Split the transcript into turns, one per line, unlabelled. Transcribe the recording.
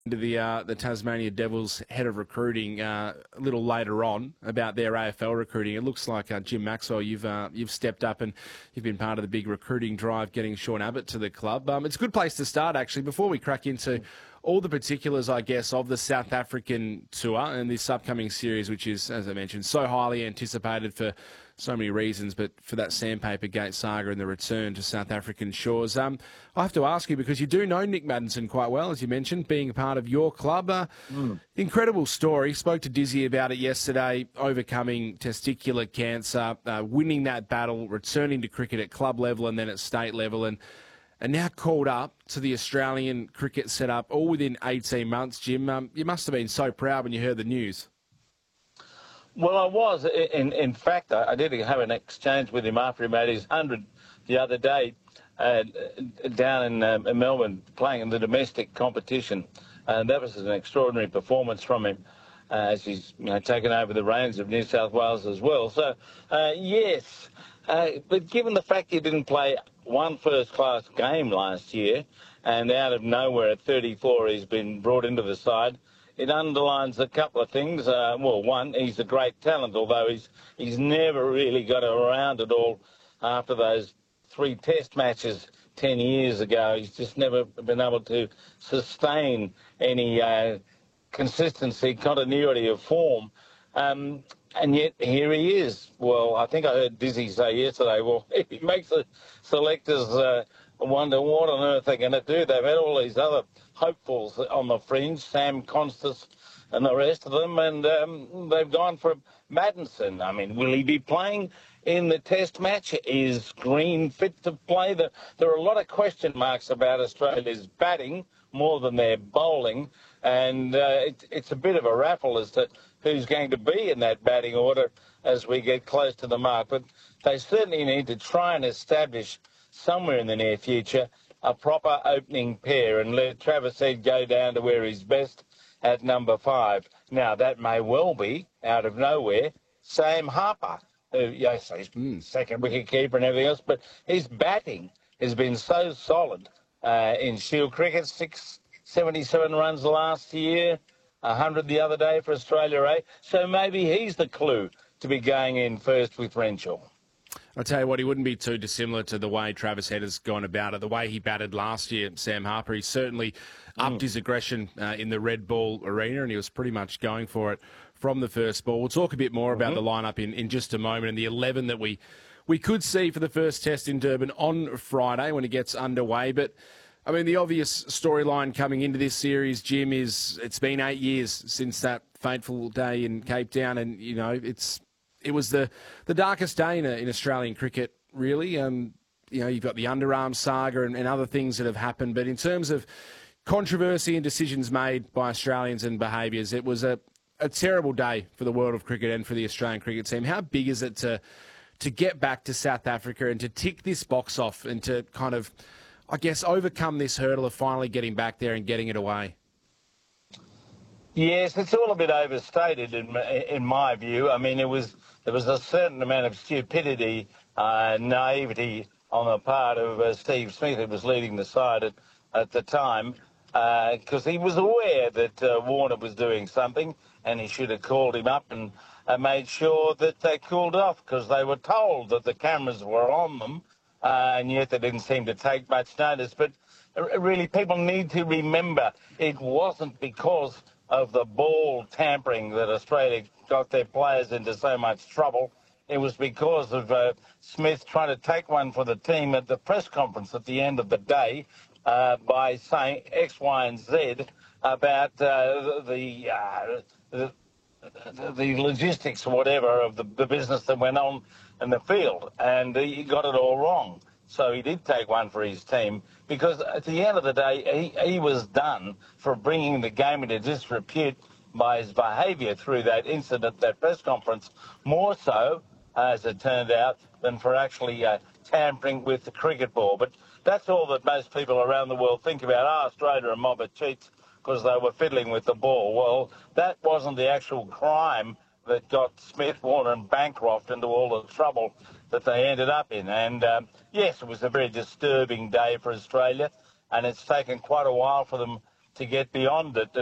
To the Tasmania Devils head of recruiting a little later on about their AFL recruiting. It looks like Jim Maxwell, you've stepped up and you've been part of the big recruiting drive, getting Sean Abbott to the club. It's a good place to start, actually. Before we crack into all the particulars, I guess, of the South African tour and this upcoming series, which is, as I mentioned, so highly anticipated for so many reasons, but for that Sandpaper Gate saga and the return to South African shores. I have to ask you, because you do know Nick Maddinson quite well, as you mentioned, being a part of your club. Incredible story. Spoke to Dizzy about it yesterday, overcoming testicular cancer, winning that battle, returning to cricket at club level and then at state level, and now called up to the Australian cricket setup all within 18 months, Jim. You must have been so proud when you heard the news.
Well, I was. In fact, I did have an exchange with him after he made his 100 the other day down in Melbourne, playing in the domestic competition. That was an extraordinary performance from him as he's taken over the reins of New South Wales as well. So, yes, but given the fact he didn't play one first-class game last year and out of nowhere at 34 he's been brought into the side, it underlines a couple of things. Well, one, he's a great talent, although he's never really got around at all after those 3 test matches 10 years ago. He's just never been able to sustain any consistency, continuity of form. And yet here he is. Well, I think I heard Dizzy say yesterday, well, he makes the selectors wonder what on earth they're going to do. They've had all these other hopefuls on the fringe, Sam Constas and the rest of them, and they've gone for Maddinson. I mean, will he be playing in the test match? Is Green fit to play? There are a lot of question marks about Australia's batting more than their bowling, and it's a bit of a raffle as to who's going to be in that batting order as we get close to the mark. But they certainly need to try and establish somewhere in the near future a proper opening pair and let Travis Head go down to where he's best at number 5. Now, that may well be, out of nowhere, Sam Harper, who, yes, he's second wicket keeper and everything else, but his batting has been so solid in Shield cricket. 677 runs last year, 100 the other day for Australia A. So maybe he's the clue to be going in first with Renshaw.
I'll tell you what, he wouldn't be too dissimilar to the way Travis Head has gone about it. The way he batted last year, Sam Harper, he certainly upped his aggression in the red ball arena, and he was pretty much going for it from the first ball. We'll talk a bit more about the lineup in just a moment and the 11 that we could see for the first test in Durban on Friday when it gets underway. But, I mean, the obvious storyline coming into this series, Jim, is it's been 8 years since that fateful day in Cape Town, and, you know, it was the darkest day in Australian cricket, really. You know, you've got the underarm saga and other things that have happened. But in terms of controversy and decisions made by Australians and behaviours, it was a terrible day for the world of cricket and for the Australian cricket team. How big is it to get back to South Africa and to tick this box off and to kind of, I guess, overcome this hurdle of finally getting back there and getting it away?
Yes, it's all a bit overstated in my view. I mean, there was a certain amount of stupidity, naivety on the part of Steve Smith, who was leading the side at the time, because he was aware that Warner was doing something, and he should have called him up and made sure that they cooled off, because they were told that the cameras were on them, and yet they didn't seem to take much notice. But really, people need to remember it wasn't because of the ball tampering that Australia got their players into so much trouble. It was because of Smith trying to take one for the team at the press conference at the end of the day by saying X, Y, and Z about the logistics or whatever of the business that went on in the field. And he got it all wrong. So he did take one for his team because at the end of the day, he was done for bringing the game into disrepute by his behaviour through that incident, that press conference, more so, as it turned out, than for actually tampering with the cricket ball. But that's all that most people around the world think about. Australia a mob of cheats because they were fiddling with the ball. Well, that wasn't the actual crime that got Smith, Warner and Bancroft into all the trouble that they ended up in. And, yes, it was a very disturbing day for Australia, and it's taken quite a while for them to get beyond it.